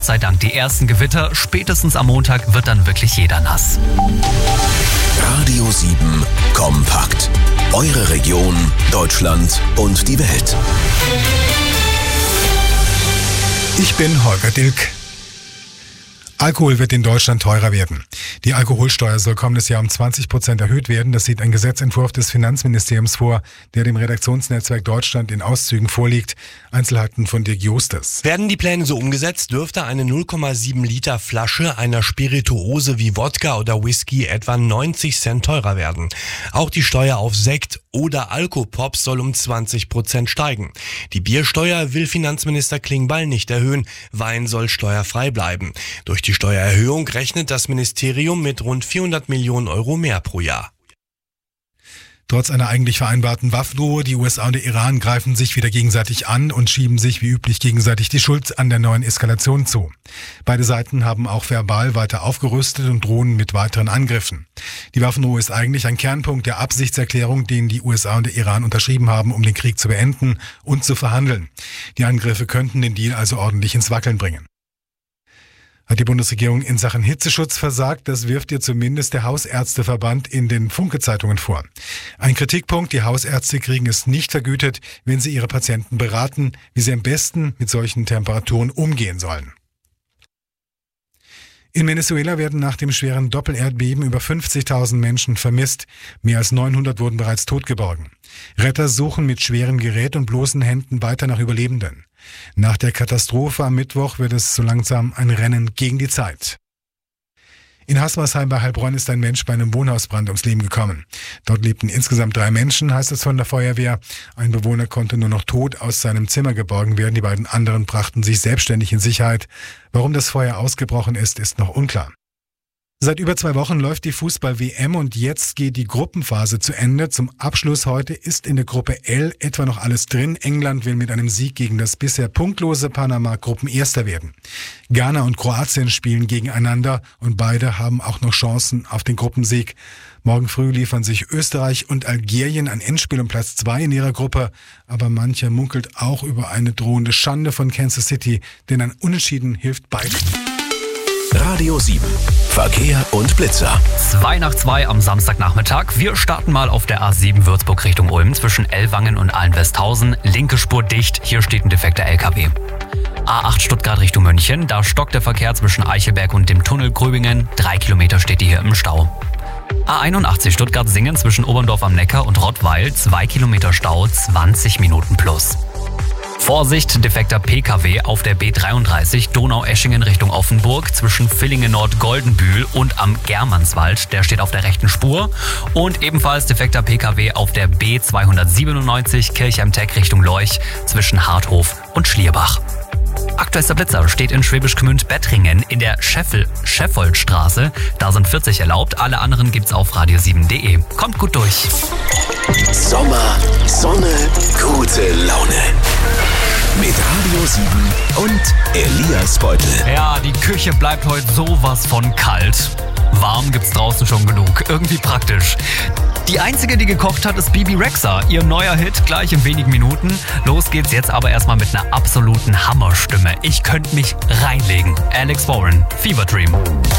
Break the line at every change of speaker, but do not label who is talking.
Sei Dank die ersten Gewitter, spätestens am Montag wird dann wirklich jeder nass.
Radio 7 kompakt. Eure Region, Deutschland und die Welt.
Ich bin Holger Dilk. Alkohol wird in Deutschland teurer werden. Die Alkoholsteuer soll kommendes Jahr um 20% erhöht werden. Das sieht ein Gesetzentwurf des Finanzministeriums vor, der dem Redaktionsnetzwerk Deutschland in Auszügen vorliegt. Einzelheiten von Dirk Justus.
Werden die Pläne so umgesetzt, dürfte eine 0,7 Liter Flasche einer Spirituose wie Wodka oder Whisky etwa 90 Cent teurer werden. Auch die Steuer auf Sekt oder Alkopops soll um 20% steigen. Die Biersteuer will Finanzminister Klingbeil nicht erhöhen. Wein soll steuerfrei bleiben. Durch die Steuererhöhung rechnet das Ministerium mit rund 400 Millionen Euro mehr pro Jahr.
Trotz einer eigentlich vereinbarten Waffenruhe, die USA und der Iran greifen sich wieder gegenseitig an und schieben sich wie üblich gegenseitig die Schuld an der neuen Eskalation zu. Beide Seiten haben auch verbal weiter aufgerüstet und drohen mit weiteren Angriffen. Die Waffenruhe ist eigentlich ein Kernpunkt der Absichtserklärung, den die USA und der Iran unterschrieben haben, um den Krieg zu beenden und zu verhandeln. Die Angriffe könnten den Deal also ordentlich ins Wackeln bringen. Hat die Bundesregierung in Sachen Hitzeschutz versagt? Das wirft ihr zumindest der Hausärzteverband in den Funke-Zeitungen vor. Ein Kritikpunkt, die Hausärzte kriegen es nicht vergütet, wenn sie ihre Patienten beraten, wie sie am besten mit solchen Temperaturen umgehen sollen. In Venezuela werden nach dem schweren Doppelerdbeben über 50.000 Menschen vermisst. Mehr als 900 wurden bereits totgeborgen. Retter suchen mit schwerem Gerät und bloßen Händen weiter nach Überlebenden. Nach der Katastrophe am Mittwoch wird es so langsam ein Rennen gegen die Zeit. In Hasmersheim bei Heilbronn ist ein Mensch bei einem Wohnhausbrand ums Leben gekommen. Dort lebten insgesamt 3 Menschen, heißt es von der Feuerwehr. Ein Bewohner konnte nur noch tot aus seinem Zimmer geborgen werden. Die beiden anderen brachten sich selbstständig in Sicherheit. Warum das Feuer ausgebrochen ist, ist noch unklar. Seit über 2 Wochen läuft die Fußball-WM und jetzt geht die Gruppenphase zu Ende. Zum Abschluss heute ist in der Gruppe L etwa noch alles drin. England will mit einem Sieg gegen das bisher punktlose Panama Gruppenerster werden. Ghana und Kroatien spielen gegeneinander und beide haben auch noch Chancen auf den Gruppensieg. Morgen früh liefern sich Österreich und Algerien ein Endspiel um Platz 2 in ihrer Gruppe. Aber mancher munkelt auch über eine drohende Schande von Kansas City, denn ein Unentschieden hilft beiden.
Radio 7. Verkehr und Blitzer.
2:02 am Samstagnachmittag. Wir starten mal auf der A7 Würzburg Richtung Ulm zwischen Ellwangen und Allenwesthausen. Linke Spur dicht, hier steht ein defekter LKW. A8 Stuttgart Richtung München, da stockt der Verkehr zwischen Eichelberg und dem Tunnel Gröbingen. 3 Kilometer steht hier im Stau. A81 Stuttgart-Singen zwischen Oberndorf am Neckar und Rottweil. 2 Kilometer Stau, 20 Minuten plus. Vorsicht, defekter PKW auf der B33 Donau-Eschingen Richtung Offenburg zwischen Villingen-Nord-Goldenbühl und am Germanswald. Der steht auf der rechten Spur. Und ebenfalls defekter PKW auf der B297 Kirchheim-Teck Richtung Leuch zwischen Harthof und Schlierbach. Aktuellster Blitzer steht in Schwäbisch Gmünd-Bettringen in der Scheffoldstraße. Da sind 40 erlaubt. Alle anderen gibt's auf radio7.de. Kommt gut durch.
Sommer, Sonne, gute Laune. Mit Radio 7 und Elias Beutel.
Ja, die Küche bleibt heute sowas von kalt. Warm gibt's draußen schon genug. Irgendwie praktisch. Die einzige, die gekocht hat, ist Bibi Rexha. Ihr neuer Hit gleich in wenigen Minuten. Los geht's jetzt aber erstmal mit einer absoluten Hammerstimme. Ich könnte mich reinlegen. Alex Warren, Fever Dream.